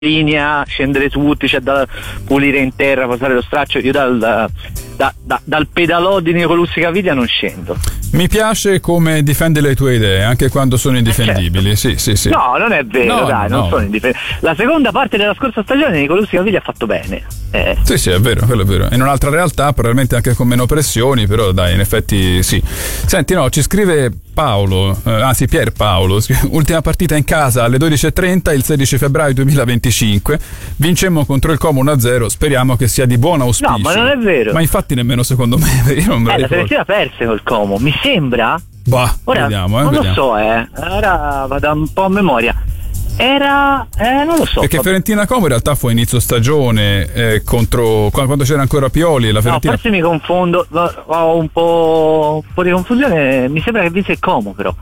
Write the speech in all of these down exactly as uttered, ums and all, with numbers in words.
linea, scendere tutti, c'è da pulire in terra, passare lo straccio. Io dal, da, da, dal pedalò di Nicolussi Caviglia non scendo. Mi piace come difende le tue idee anche quando sono indifendibili. Certo. Sì, sì, sì. No, non è vero, no, dai, no. non sono indifendibili. La seconda parte della scorsa stagione Nicolussi Caviglia ha fatto bene. Eh. Sì, sì, è vero, quello è vero. In un'altra realtà, probabilmente anche con meno pressioni, però dai, in effetti sì. Senti, no, ci scrive Paolo, eh, anzi Pier Paolo, ultima partita in casa alle dodici e trenta il sedici febbraio duemilaventicinque, vincemmo contro il Como uno a zero, speriamo che sia di buon auspicio. No, ma non è vero. Ma infatti nemmeno secondo me, io non me la eh, la ricordo. Fiorentina perse col Como, mi sembra? Bah, ora vediamo, eh, non vediamo. lo so, eh. Ora vado un po' a memoria. Era eh, non lo so. Perché Fiorentina Como in realtà fu a inizio stagione eh, contro quando c'era ancora Pioli e la Fiorentina. No, forse mi confondo, ho un po', un po' di confusione. Mi sembra che vinse il Como, però.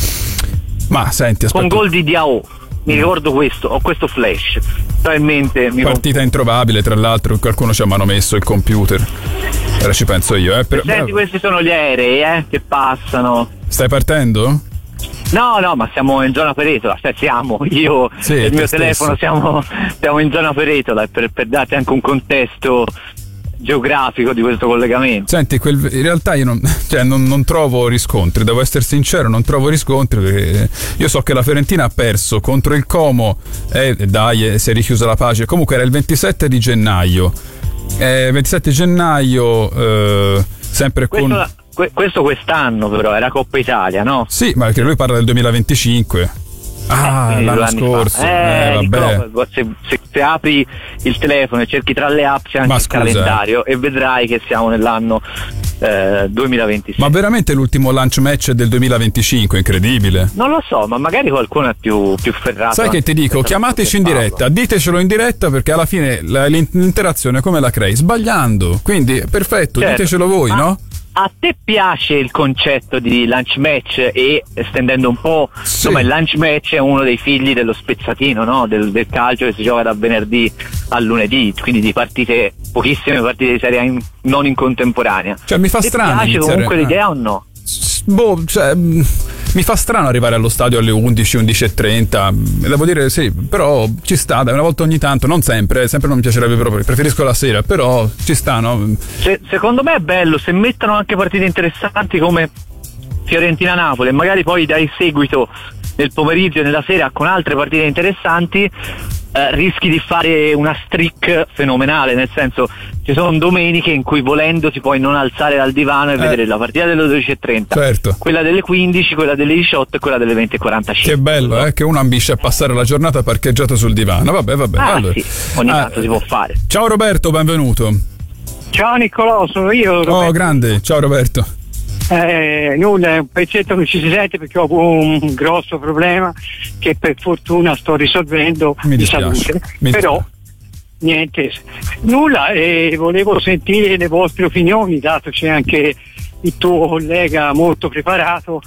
Ma senti, aspetta. Con gol di Diao. Mi ricordo questo, ho questo flash. Probabilmente mi partita introvabile, tra l'altro, qualcuno ci ha manomesso il computer. Ora ci penso io, eh. Per, Senti, però... questi sono gli aerei, eh, che passano. Stai partendo? No, no, ma siamo in zona Peretola, cioè siamo, io sì, e il mio stesso. telefono siamo, siamo in zona Peretola per, per darti anche un contesto geografico di questo collegamento. Senti, quel, in realtà io non, cioè non, non trovo riscontri, devo essere sincero, non trovo riscontri perché io so che la Fiorentina ha perso contro il Como e eh, dai, si è richiusa la pace. Comunque era il ventisette di gennaio, eh, ventisette gennaio, eh, sempre questo, con... que, questo quest'anno però era Coppa Italia, no? Sì, ma perché lui parla del duemilaventicinque. Ah, eh, l'anno scorso. Eh, eh, vabbè. Nicolò, se, se, se apri il telefono e cerchi tra le app c'è anche Ma il scusa, calendario e vedrai che siamo nell'anno eh, duemilaventisei. Ma veramente l'ultimo launch match del duemilaventicinque, incredibile. Non lo so, ma magari qualcuno è più, più ferrato. Sai che ti dico? Chiamateci in diretta, ditecelo in diretta perché alla fine la, l'interazione come la crei? Sbagliando. Quindi perfetto, certo. Ditecelo voi, ah. no? A te piace il concetto di lunch match e estendendo un po', sì. Insomma, il lunch match è uno dei figli dello spezzatino, no? Del, del calcio che si gioca da venerdì a lunedì, quindi di partite, pochissime partite di serie in, non in contemporanea. Cioè mi fa ti strano. Ti piace iniziare... comunque l'idea o no? Boh, cioè, mi fa strano arrivare allo stadio alle undici, undici e trenta. Devo dire sì, però ci sta, dai, una volta ogni tanto, non sempre, sempre non mi piacerebbe proprio, preferisco la sera, però ci sta, no? Se, secondo me è bello se mettono anche partite interessanti come Fiorentina-Napoli e magari poi dai seguito nel pomeriggio e nella sera con altre partite interessanti. Eh, rischi di fare una streak fenomenale, nel senso ci sono domeniche in cui volendo ti puoi non alzare dal divano e eh. vedere la partita delle dodici e trenta, certo. quella delle quindici, quella delle diciotto e quella delle venti e quarantacinque. Che bello, eh, che uno ambisce a passare la giornata parcheggiato sul divano. Vabbè, vabbè. Ah, allora. sì, ogni ah, tanto si può fare. Ciao Roberto, benvenuto. Ciao Niccolò, sono io. Roberto. Oh, grande, ciao Roberto. Eh, nulla, è un pezzetto che ci si sente perché ho un grosso problema che per fortuna sto risolvendo Mi di dispiace. salute. Mi Però niente, nulla, e volevo sentire le vostre opinioni, dato c'è anche il tuo collega molto preparato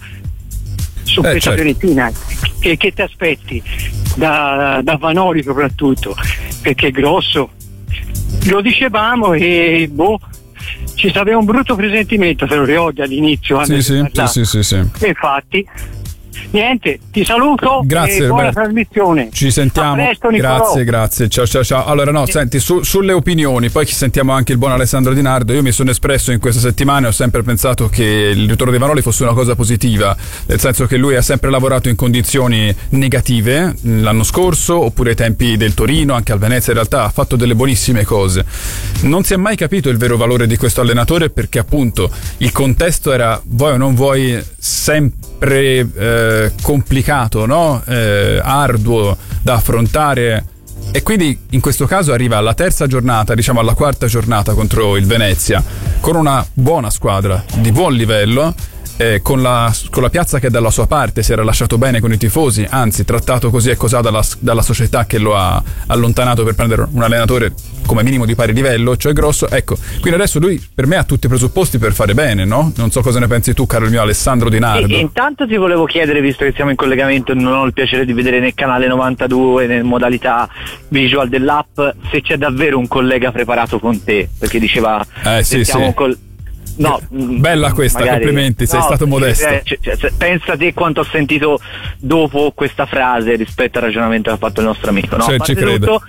su eh, questa certo. Fiorentina. Che, che ti aspetti da, da Vanoli soprattutto, perché è grosso, lo dicevamo e boh, ci aveva un brutto presentimento, te lo ricordi all'inizio? Sì, sì, sì, sì, sì, sì. Infatti, niente, ti saluto. Grazie, e buona Roberto. trasmissione. Ci sentiamo. A presto, Niccolò. Grazie, grazie. Ciao, ciao, ciao. Allora, no, senti, su, sulle opinioni, poi ci sentiamo anche il buon Alessandro Di Nardo. Io mi sono espresso in queste settimane, ho sempre pensato che il ritorno di Vanoli fosse una cosa positiva, nel senso che lui ha sempre lavorato in condizioni negative l'anno scorso, oppure ai tempi del Torino, anche al Venezia in realtà ha fatto delle buonissime cose. Non si è mai capito il vero valore di questo allenatore perché appunto il contesto era, vuoi o non vuoi, sempre eh, complicato, no? Eh, arduo da affrontare, e quindi in questo caso arriva alla terza giornata, diciamo alla quarta giornata contro il Venezia con una buona squadra di buon livello, eh, con, la, con la piazza che è dalla sua parte, si era lasciato bene con i tifosi, anzi trattato così e cosà dalla, dalla società che lo ha allontanato per prendere un allenatore come minimo di pari livello, cioè grosso. Ecco, quindi adesso lui per me ha tutti i presupposti per fare bene, no? Non so cosa ne pensi tu, caro il mio Alessandro Di Nardo. E, e intanto ti volevo chiedere, visto che siamo in collegamento e non ho il piacere di vedere nel canale novantadue nel modalità visual dell'app, se c'è davvero un collega preparato con te, perché diceva eh, sì, siamo sì. col... no, bella questa, magari, complimenti, sei no, stato modesto. Eh, cioè, cioè, pensa te quanto ho sentito dopo questa frase rispetto al ragionamento che ha fatto il nostro amico. No, cioè, a parte ci credo. tutto,